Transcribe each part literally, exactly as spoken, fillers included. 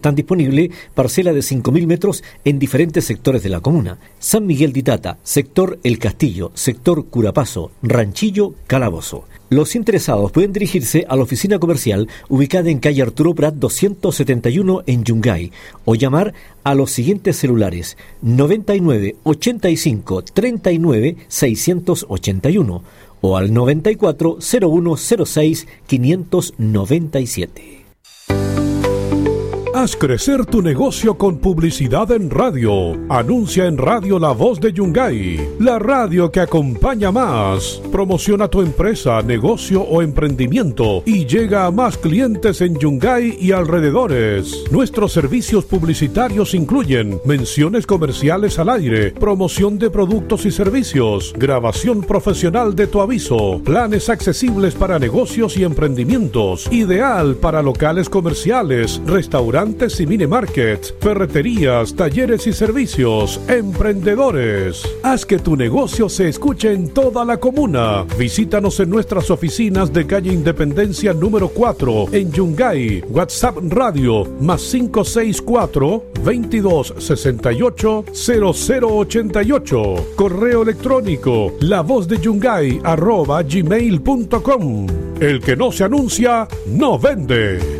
Están disponibles parcelas de cinco mil metros en diferentes sectores de la comuna. San Miguel de Itata, sector El Castillo, sector Curapaso, Ranchillo, Calabozo. Los interesados pueden dirigirse a la oficina comercial ubicada en calle Arturo Prat doscientos setenta y uno en Yungay o llamar a los siguientes celulares noventa y nueve, ochenta y cinco, treinta y nueve, seiscientos ochenta y uno o al noventa y cuatro, cero uno cero seis, quinientos noventa y siete. Haz crecer tu negocio con publicidad en radio. Anuncia en Radio La Voz de Yungay, la radio que acompaña más. Promociona tu empresa, negocio o emprendimiento y llega a más clientes en Yungay y alrededores. Nuestros servicios publicitarios incluyen menciones comerciales al aire, promoción de productos y servicios, grabación profesional de tu aviso, planes accesibles para negocios y emprendimientos, ideal para locales comerciales, restaurantes y mini markets, ferreterías, talleres y servicios, emprendedores. Haz que tu negocio se escuche en toda la comuna. Visítanos en nuestras oficinas de calle Independencia número cuatro en Yungay. WhatsApp Radio más cinco seis cuatro, veintidós sesenta y ocho, cero cero ochenta y ocho. Correo electrónico lavozdeyungay arroba gmail punto com. El que no se anuncia, no vende.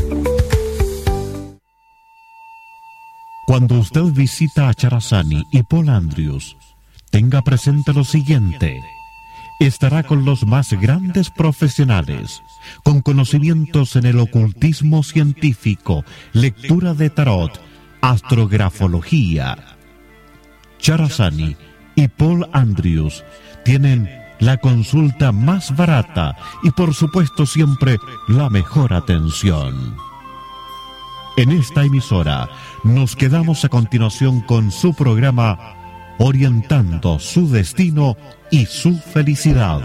Cuando usted visita a Charazani y Paul Andrews, tenga presente lo siguiente: estará con los más grandes profesionales, con conocimientos en el ocultismo científico, lectura de tarot, astrografología. Charazani y Paul Andrews tienen la consulta más barata y por supuesto siempre la mejor atención. En esta emisora nos quedamos a continuación con su programa Orientando su destino y su felicidad.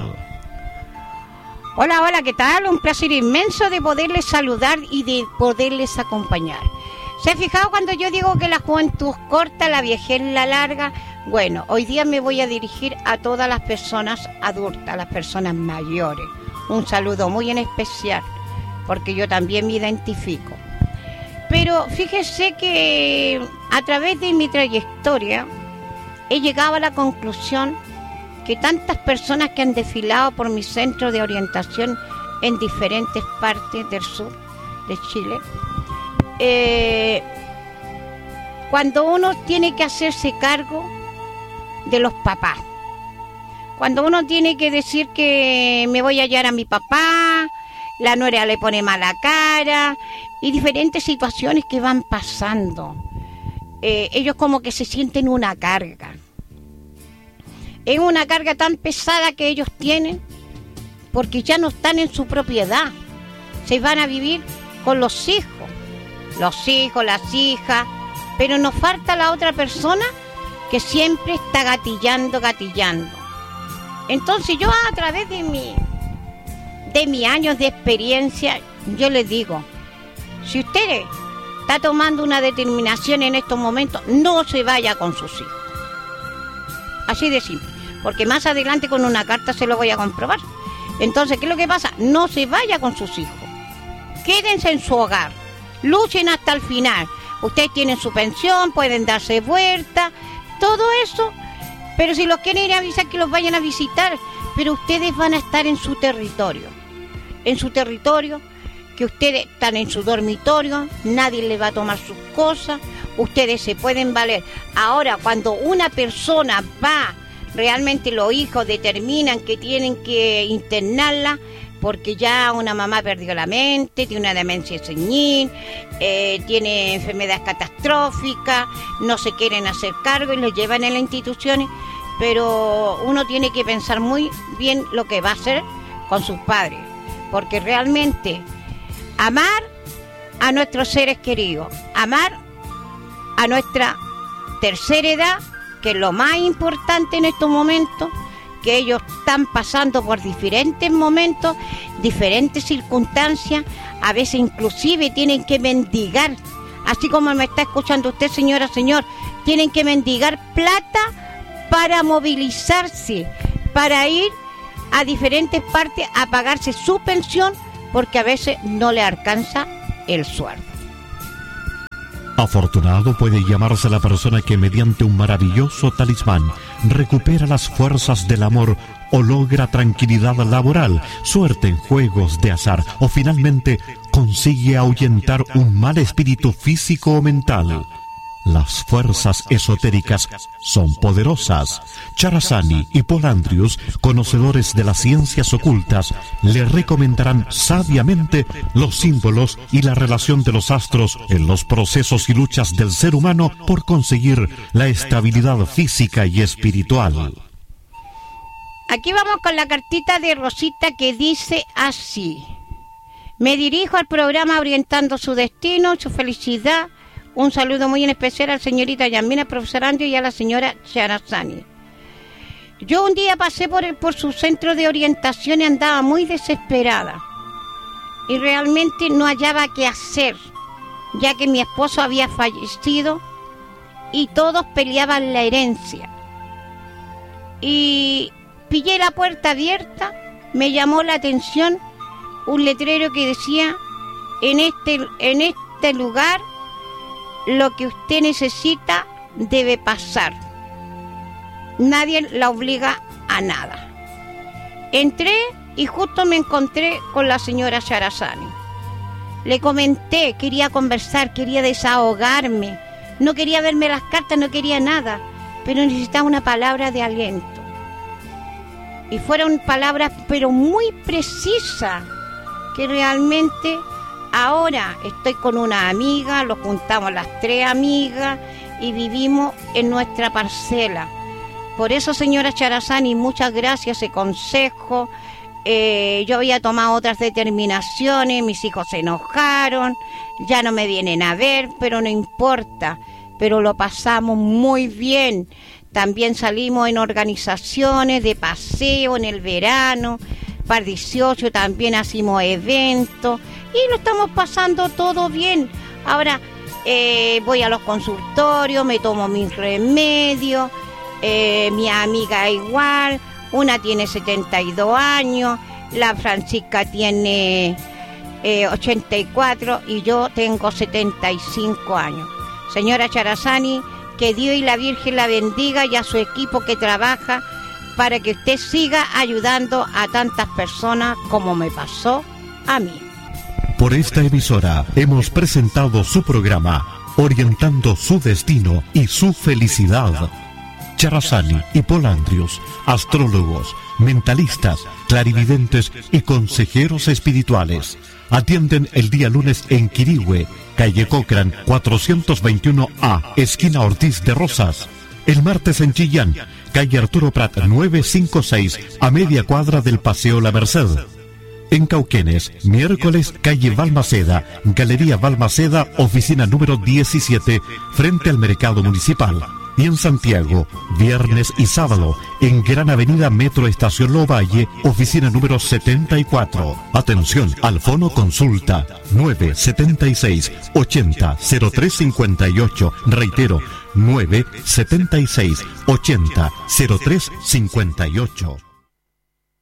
Hola, hola, ¿qué tal? Un placer inmenso de poderles saludar y de poderles acompañar. ¿Se ha fijado cuando yo digo que la juventud corta, la viejez la larga? Bueno, hoy día me voy a dirigir a todas las personas adultas, a las personas mayores. Un saludo muy en especial, porque yo también me identifico. Pero fíjese que a través de mi trayectoria he llegado a la conclusión que tantas personas que han desfilado por mi centro de orientación en diferentes partes del sur de Chile, eh, cuando uno tiene que hacerse cargo de los papás, cuando uno tiene que decir que me voy a hallar a mi papá, la nuera le pone mala cara y diferentes situaciones que van pasando. Eh, ellos como que se sienten una carga. Es una carga tan pesada que ellos tienen porque ya no están en su propiedad. Se van a vivir con los hijos. Los hijos, las hijas. Pero nos falta la otra persona que siempre está gatillando, gatillando. Entonces yo a través de mi... de mis años de experiencia, yo les digo, si usted está tomando una determinación en estos momentos, no se vaya con sus hijos. Así de simple, porque más adelante con una carta se lo voy a comprobar. Entonces, ¿qué es lo que pasa? No se vaya con sus hijos. Quédense en su hogar, luchen hasta el final. Ustedes tienen su pensión, pueden darse vuelta, todo eso, pero si los quieren ir a visitar, que los vayan a visitar, pero ustedes van a estar en su territorio. En su territorio, que ustedes están en su dormitorio, nadie les va a tomar sus cosas, ustedes se pueden valer. Ahora, cuando una persona va, realmente los hijos determinan que tienen que internarla, porque ya una mamá perdió la mente, tiene una demencia senil, eh, tiene enfermedades catastróficas, no se quieren hacer cargo y los llevan a las instituciones, pero uno tiene que pensar muy bien lo que va a hacer con sus padres. Porque realmente amar a nuestros seres queridos, amar a nuestra tercera edad, que es lo más importante en estos momentos, que ellos están pasando por diferentes momentos, diferentes circunstancias, a veces inclusive tienen que mendigar, así como me está escuchando usted, señora, señor, tienen que mendigar plata para movilizarse, para ir a diferentes partes a pagarse su pensión, porque a veces no le alcanza el sueldo. Afortunado puede llamarse la persona que mediante un maravilloso talismán recupera las fuerzas del amor o logra tranquilidad laboral, suerte en juegos de azar o finalmente consigue ahuyentar un mal espíritu físico o mental. Las fuerzas esotéricas son poderosas. Charazani y Paul Andrews, conocedores de las ciencias ocultas, le recomendarán sabiamente los símbolos y la relación de los astros en los procesos y luchas del ser humano por conseguir la estabilidad física y espiritual. Aquí vamos con la cartita de Rosita que dice así: me dirijo al programa orientando su destino, su felicidad. Un saludo muy en especial a la señorita Yasmina, profesor Andrew, y a la señora Charazani. Yo un día pasé por, el, por su centro de orientación y andaba muy desesperada. Y realmente no hallaba qué hacer, ya que mi esposo había fallecido y todos peleaban la herencia. Y pillé la puerta abierta, me llamó la atención un letrero que decía: en este, en este lugar lo que usted necesita debe pasar. Nadie la obliga a nada. Entré y justo me encontré con la señora Charazani. Le comenté, quería conversar, quería desahogarme. No quería verme las cartas, no quería nada, pero necesitaba una palabra de aliento. Y fueron palabras, pero muy precisas, que realmente... Ahora estoy con una amiga, lo juntamos las tres amigas y vivimos en nuestra parcela. Por eso, señora Charazani, muchas gracias ese consejo. Eh, yo había tomado otras determinaciones, mis hijos se enojaron, ya no me vienen a ver, pero no importa. Pero lo pasamos muy bien. También salimos en organizaciones de paseo en el verano. Para dieciocho también hacemos eventos y lo estamos pasando todo bien. Ahora eh, voy a los consultorios, me tomo mis remedios, eh, mi amiga igual, una tiene setenta y dos años, la Francisca tiene eh, ochenta y cuatro y yo tengo setenta y cinco años. Señora Charazani, que Dios y la Virgen la bendiga y a su equipo que trabaja para que usted siga ayudando a tantas personas como me pasó a mí. Por esta emisora hemos presentado su programa, orientando su destino y su felicidad. Charazani y Paul Andrews, astrólogos, mentalistas, clarividentes y consejeros espirituales, atienden el día lunes en Quirihue, calle Cochrane cuatrocientos veintiuno A, esquina Ortiz de Rosas. El martes en Chillán, calle Arturo Prat novecientos cincuenta y seis, a media cuadra del Paseo La Merced. En Cauquenes, miércoles, calle Balmaceda, Galería Balmaceda, oficina número diecisiete, frente al Mercado Municipal. Y en Santiago, viernes y sábado, en Gran Avenida Metro Estación Lovalle, oficina número setenta y cuatro. Atención, al fono consulta nueve siete seis, ochenta, cero tres cincuenta y ocho. Reitero, nueve siete seis, ochenta, cero tres cincuenta y ocho.